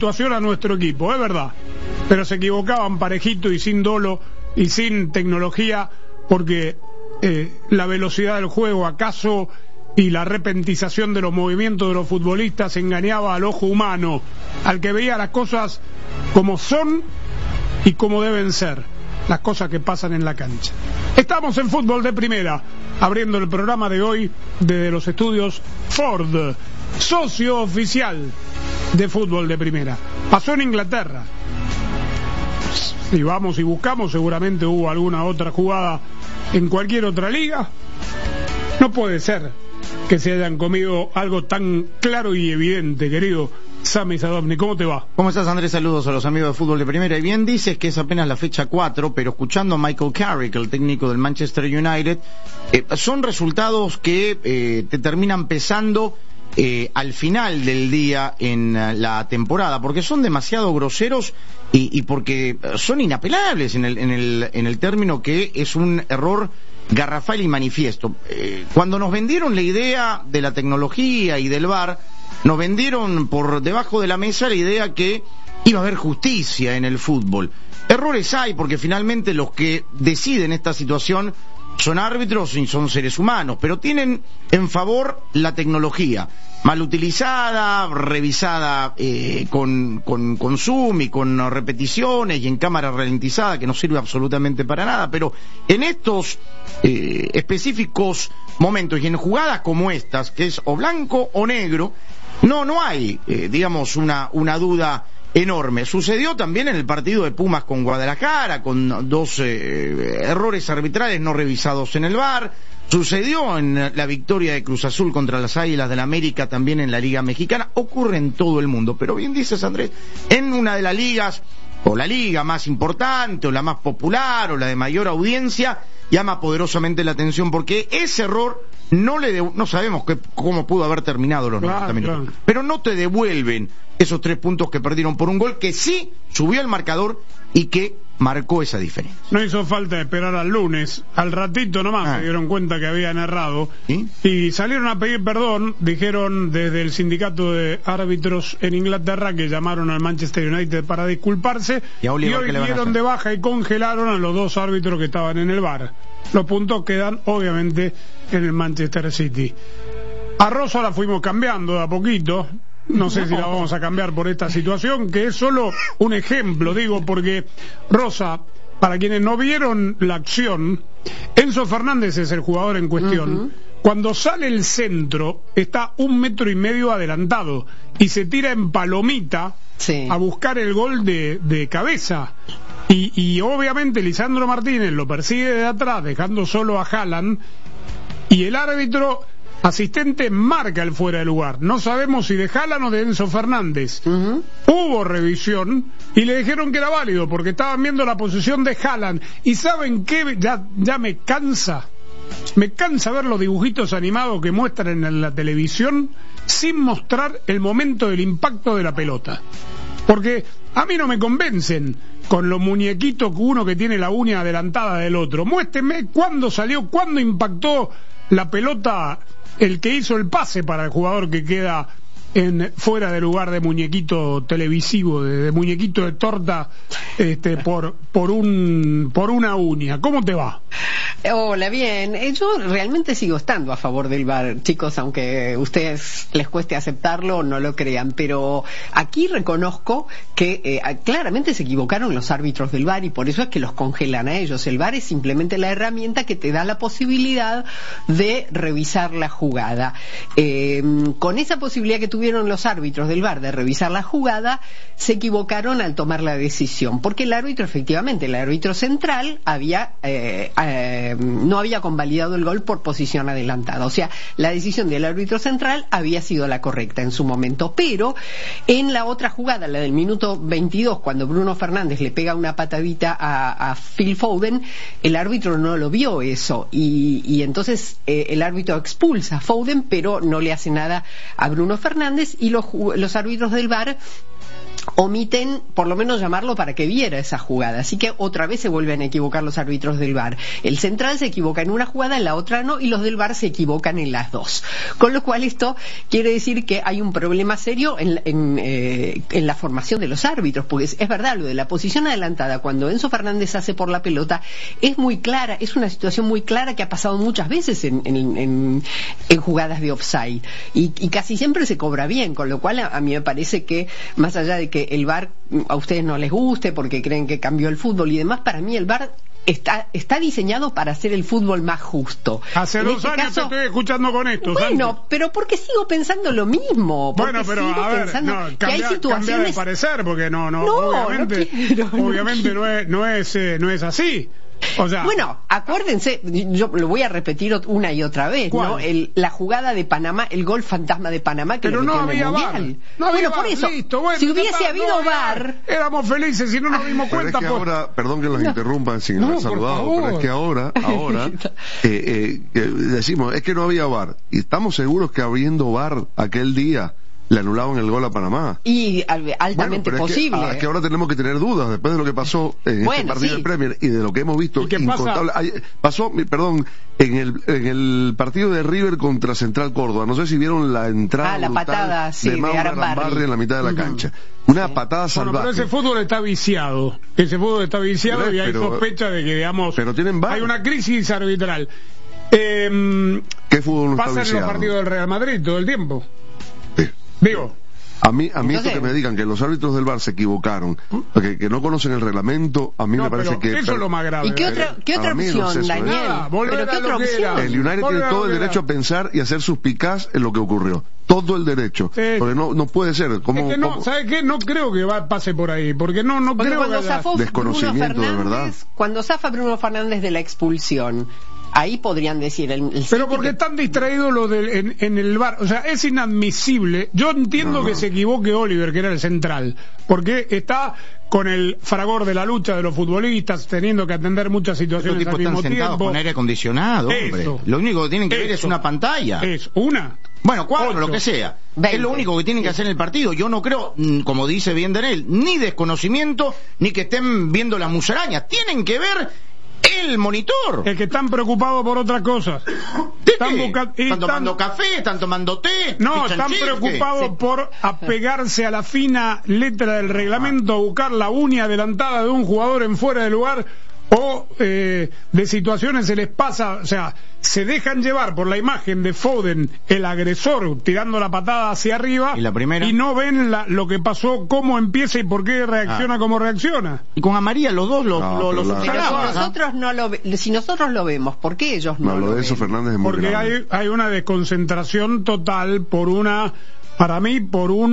actuación a nuestro equipo, es verdad, pero se equivocaban parejito y sin dolo y sin tecnología, porque la velocidad del juego acaso y la repentización de los movimientos de los futbolistas engañaba al ojo humano, al que veía las cosas como son y como deben ser, las cosas que pasan en la cancha. Estamos en Fútbol de Primera, abriendo el programa de hoy desde los estudios Ford, socio oficial de Fútbol de Primera. Pasó en Inglaterra. Si vamos y buscamos, seguramente hubo alguna otra jugada en cualquier otra liga. No puede ser que se hayan comido algo tan claro y evidente, querido Sami Sadovnik. ¿Cómo te va? ¿Cómo estás, Andrés? Saludos a los amigos de Fútbol de Primera. Y bien dices que es apenas la fecha 4, pero escuchando a Michael Carrick, el técnico del Manchester United, son resultados que te terminan pesando al final del día en la temporada, porque son demasiado groseros y porque son inapelables en el término que es un error garrafal y manifiesto. Cuando nos vendieron la idea de la tecnología y del VAR, nos vendieron por debajo de la mesa la idea que iba a haber justicia en el fútbol. Errores hay, porque finalmente los que deciden esta situación son árbitros y son seres humanos, pero tienen en favor la tecnología, mal utilizada, revisada con zoom y con repeticiones y en cámara ralentizada, que no sirve absolutamente para nada, pero en estos específicos momentos y en jugadas como estas, que es o blanco o negro, no hay, digamos, una duda enorme. Sucedió también en el partido de Pumas con Guadalajara, con dos errores arbitrales no revisados en el VAR. Sucedió en la victoria de Cruz Azul contra las Águilas del América, también en la Liga Mexicana. Ocurre en todo el mundo, pero bien dices, Andrés, en una de las ligas, o la liga más importante, o la más popular, o la de mayor audiencia, llama poderosamente la atención, porque ese error no sabemos cómo pudo haber terminado los 90 minutos, claro. Pero no te devuelven esos 3 puntos que perdieron por un gol que sí subió al marcador y que marcó esa diferencia. No hizo falta esperar al lunes, al ratito nomás se dieron cuenta que habían errado. ¿Sí? Y salieron a pedir perdón. Dijeron desde el sindicato de árbitros en Inglaterra que llamaron al Manchester United para disculparse, y hoy dieron de baja y congelaron a los 2 árbitros que estaban en el VAR. Los puntos quedan obviamente en el Manchester City. A Rosa la fuimos cambiando de a poquito. No sé si la vamos a cambiar por esta situación, que es solo un ejemplo, digo, porque Rosa, para quienes no vieron la acción, Enzo Fernández es el jugador en cuestión. Cuando sale el centro, está 1,5 metros adelantado y se tira en palomita a buscar el gol de cabeza. Y obviamente Lisandro Martínez lo persigue de atrás, dejando solo a Haaland, y el árbitro asistente marca el fuera de lugar. No sabemos si de Haaland o de Enzo Fernández. Hubo revisión y le dijeron que era válido porque estaban viendo la posición de Haaland. Y ¿saben qué? Ya me cansa ver los dibujitos animados que muestran en la televisión sin mostrar el momento del impacto de la pelota, porque a mí no me convencen con los muñequitos, uno que tiene la uña adelantada del otro. Muéstrenme cuándo salió, cuándo impactó la pelota el que hizo el pase para el jugador que queda fuera de lugar de muñequito televisivo, de muñequito de torta, por una uña. ¿Cómo te va? Hola, bien. Yo realmente sigo estando a favor del VAR, chicos, aunque a ustedes les cueste aceptarlo o no lo crean, pero aquí reconozco que claramente se equivocaron los árbitros del VAR y por eso es que los congelan a ellos. El VAR es simplemente la herramienta que te da la posibilidad de revisar la jugada. Con esa posibilidad que tuvieron los árbitros del VAR de revisar la jugada, se equivocaron al tomar la decisión, porque el árbitro, efectivamente, el árbitro central no había convalidado el gol por posición adelantada. O sea, la decisión del árbitro central había sido la correcta en su momento, pero en la otra jugada, la del minuto 22, cuando Bruno Fernández le pega una patadita a Phil Foden, el árbitro no lo vio eso y entonces el árbitro expulsa a Foden, pero no le hace nada a Bruno Fernández, y los árbitros del VAR omiten por lo menos llamarlo para que viera esa jugada, así que otra vez se vuelven a equivocar los árbitros del VAR. El central se equivoca en una jugada, en la otra no, y los del VAR se equivocan en las dos, con lo cual esto quiere decir que hay un problema serio en la formación de los árbitros, porque es verdad, lo de la posición adelantada cuando Enzo Fernández hace por la pelota es muy clara, es una situación muy clara que ha pasado muchas veces en jugadas de offside, y casi siempre se cobra bien, con lo cual a mí me parece que, más allá de que el VAR a ustedes no les guste porque creen que cambió el fútbol y demás, para mí el VAR está diseñado para hacer el fútbol más justo. Hace 2 años te estoy escuchando con esto. Bueno, Santi, pero porque sigo pensando lo mismo. Bueno, pero a ver, que hay situaciones... cambia de parecer, porque obviamente no es así. O sea, bueno, acuérdense, yo lo voy a repetir una y otra vez, ¿cuál? ¿No? La jugada de Panamá, el gol fantasma de Panamá que pero lo no había VAR. No había por eso, listo, bueno, si hubiese habido VAR, éramos felices y no nos dimos cuenta. Pero es que ahora, perdón que los interrumpa sin haber saludado, pero es que ahora decimos, es que no había VAR, y estamos seguros que habiendo VAR aquel día le anulaban el gol a Panamá. Y altamente posible. Es que ahora tenemos que tener dudas después de lo que pasó en este partido del Premier y de lo que hemos visto incontable. Pasó, perdón, en el partido de River contra Central Córdoba. No sé si vieron la entrada la patada, de Mauro Arambarri en la mitad de la cancha. Una patada salvaje. Pero ese fútbol está viciado. Y hay sospecha de que, digamos, pero tienen VAR. Hay una crisis arbitral. ¿Qué fútbol no está viciado? Pasan los partidos del Real Madrid todo el tiempo. Sí. Digo, a mí esto que me digan que los árbitros del VAR se equivocaron, que no conocen el reglamento, a mí me parece que eso es lo más grave. ¿Y qué otra opción, Daniel? ¿Pero qué otra opción? El United tiene todo el derecho a pensar y hacer suspicaz en lo que ocurrió. Todo el derecho. Porque no puede ser. ¿Sabes qué? No creo que pase por ahí. Porque no creo que haya desconocimiento de verdad. Cuando zafa Bruno Fernández de la expulsión, ahí podrían decir pero porque están distraídos los en el VAR, o sea, es inadmisible. Yo entiendo que se equivoque Oliver, que era el central, porque está con el fragor de la lucha de los futbolistas, teniendo que atender muchas situaciones al mismo tiempo. Con aire acondicionado, hombre. Lo único que tienen que ver es una pantalla. Es una. Bueno, 4, lo que sea. 20. Es lo único que tienen que hacer en el partido. Yo no creo, como dice bien Daniel, ni desconocimiento, ni que estén viendo las musarañas. Tienen que ver el monitor. Es que están preocupados por otras cosas. Están tomando café, están tomando té. No, están preocupados por apegarse a la fina letra del reglamento, a buscar la uña adelantada de un jugador en fuera de lugar, o de situaciones se les pasa, o sea, se dejan llevar por la imagen de Foden, el agresor, tirando la patada hacia arriba, y la primera, y no ven lo que pasó, cómo empieza y por qué reacciona como reacciona. Y con Amarilla los dos si nosotros lo vemos, ¿por qué ellos no lo ven? Eso Fernández es muy porque hay una desconcentración total para mí,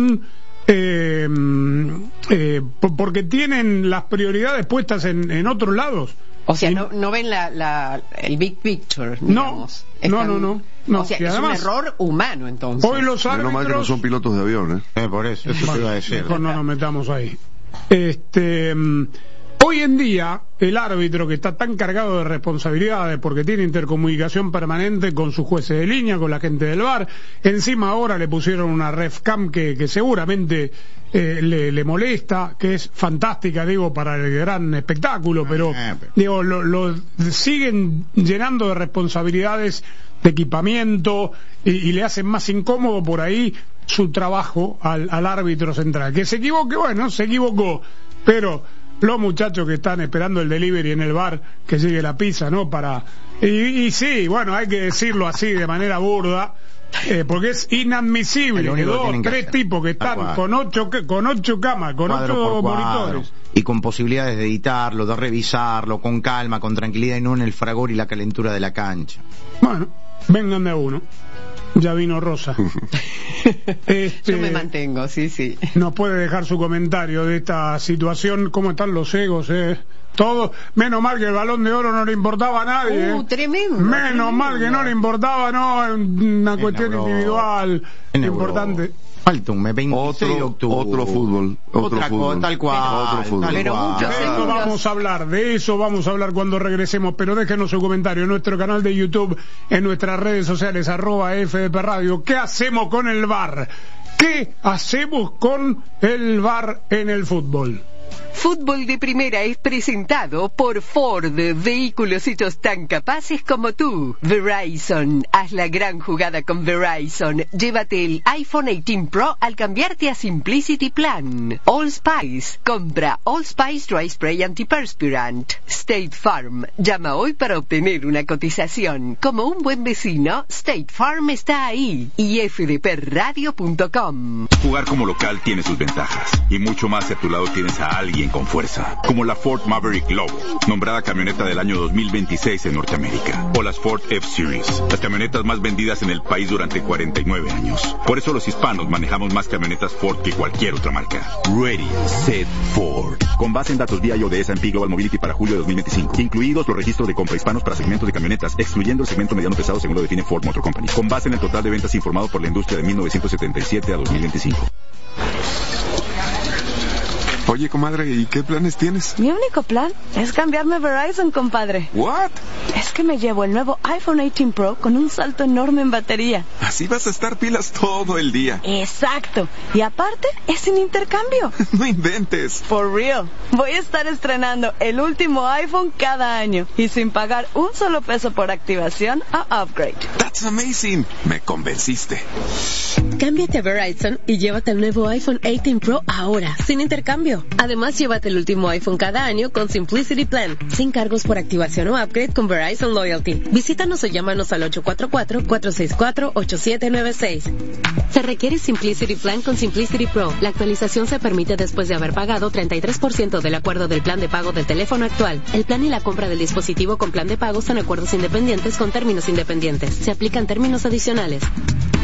porque tienen las prioridades puestas en otros lados. O sea, no ven el big picture, digamos. No. O sea, es un error humano, entonces. Hoy los árbitros... Menos mal que no son pilotos de avión, por eso te iba a decir. Mejor no nos metamos ahí. Hoy en día, el árbitro, que está tan cargado de responsabilidades porque tiene intercomunicación permanente con sus jueces de línea, con la gente del VAR, encima ahora le pusieron una RefCam que seguramente le molesta, que es fantástica, para el gran espectáculo, pero lo siguen llenando de responsabilidades de equipamiento y le hacen más incómodo por ahí su trabajo al árbitro central. Que se equivoque, se equivocó, pero los muchachos que están esperando el delivery en el bar, que llegue la pizza, ¿no? Y sí, hay que decirlo así de manera burda, porque es inadmisible que 3 tipos que están con 8 camas, con 8 monitores, y con posibilidades de editarlo, de revisarlo con calma, con tranquilidad, y no en el fragor y la calentura de la cancha. Vengan de a uno. Ya vino Rosa. Yo me mantengo, sí. Nos puede dejar su comentario de esta situación. ¿Cómo están los egos, Todo, menos mal que el Balón de Oro no le importaba a nadie. Tremendo. Menos mal que no le importaba, una cuestión individual importante. Falta un mes, 26 de octubre. Otro fútbol. Tal cual. De eso vamos a hablar cuando regresemos, pero déjenos su comentario en nuestro canal de YouTube, en nuestras redes sociales, @FDP Radio. ¿Qué hacemos con el VAR? ¿Qué hacemos con el VAR en el fútbol? Fútbol de Primera es presentado por Ford, vehículos hechos tan capaces como tú. Verizon, haz la gran jugada con Verizon. Llévate el iPhone 18 Pro al cambiarte a Simplicity Plan. Allspice, compra Allspice Dry Spray Antiperspirant. State Farm, llama hoy para obtener una cotización. Como un buen vecino, State Farm está ahí. Y fdpradio.com. Jugar como local tiene sus ventajas. Y mucho más si a tu lado tienes a alguien con fuerza, como la Ford Maverick Lobo, nombrada camioneta del año 2026 en Norteamérica, o las Ford F-Series, las camionetas más vendidas en el país durante 49 años. Por eso los hispanos manejamos más camionetas Ford que cualquier otra marca. Ready, Set, Ford. Con base en datos VIA y de S&P Global Mobility para julio de 2025, incluidos los registros de compra hispanos para segmentos de camionetas, excluyendo el segmento mediano pesado según lo define Ford Motor Company, con base en el total de ventas informado por la industria de 1977 a 2025. Oye, comadre, ¿y qué planes tienes? Mi único plan es cambiarme a Verizon, compadre. ¿What? Es que me llevo el nuevo iPhone 18 Pro con un salto enorme en batería. Así vas a estar pilas todo el día. Exacto. Y aparte, es sin intercambio. No inventes. For real. Voy a estar estrenando el último iPhone cada año y sin pagar un solo peso por activación o upgrade. That's amazing. Me convenciste. Cámbiate a Verizon y llévate el nuevo iPhone 18 Pro ahora, sin intercambio. Además, llévate el último iPhone cada año con Simplicity Plan, sin cargos por activación o upgrade con Verizon Loyalty. Visítanos o llámanos al 844-464-8796. Se requiere Simplicity Plan con Simplicity Pro. La actualización se permite después de haber pagado 33% del acuerdo del plan de pago del teléfono actual. El plan y la compra del dispositivo con plan de pago son acuerdos independientes con términos independientes. Se aplican términos adicionales.